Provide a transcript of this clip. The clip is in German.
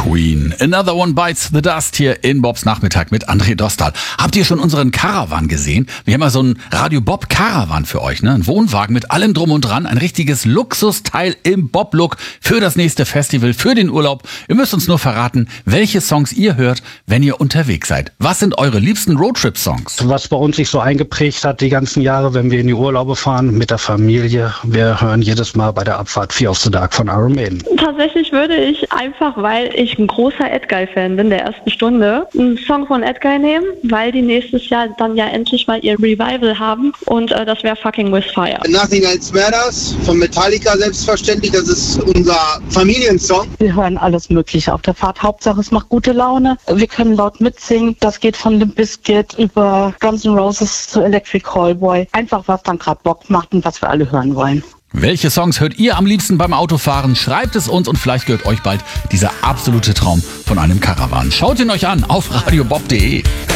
Queen. Another One Bites the Dust hier in Bobs Nachmittag mit André Dostal. Habt ihr schon unseren Caravan gesehen? Wir haben ja so einen Radio Bob Caravan für euch, ne? Ein Wohnwagen mit allem drum und dran. Ein richtiges Luxusteil im Bob-Look für das nächste Festival, für den Urlaub. Ihr müsst uns nur verraten, welche Songs ihr hört, wenn ihr unterwegs seid. Was sind eure liebsten Roadtrip-Songs? Was bei uns sich so eingeprägt hat die ganzen Jahre, wenn wir in die Urlaube fahren mit der Familie. Wir hören jedes Mal bei der Abfahrt Fear of the Dark von Iron Maiden. Tatsächlich würde ich einfach, weil ich ein großer Edguy-Fan bin, der ersten Stunde, einen Song von Edguy nehmen, weil die nächstes Jahr dann ja endlich mal ihr Revival haben und das wäre Fucking With Fire. Nothing Else Matters von Metallica selbstverständlich, das ist unser Familiensong. Wir hören alles Mögliche auf der Fahrt, Hauptsache es macht gute Laune, wir können laut mitsingen, das geht von Limp Bizkit über Guns N' Roses zu Electric Callboy, einfach was dann gerade Bock macht und was wir alle hören wollen. Welche Songs hört ihr am liebsten beim Autofahren? Schreibt es uns und vielleicht gehört euch bald dieser absolute Traum von einem Caravan. Schaut ihn euch an auf radiobob.de.